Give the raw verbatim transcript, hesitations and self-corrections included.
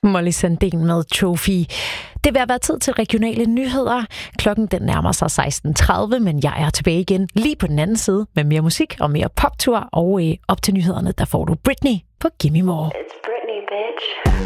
Molly Sandén med Trophy. Det vil have været tid til regionale nyheder. Klokken den nærmer sig seksten tredive, men jeg er tilbage igen lige på den anden side med mere musik og mere poptur. Og øh, op til nyhederne, der får du Britney på Gimme More.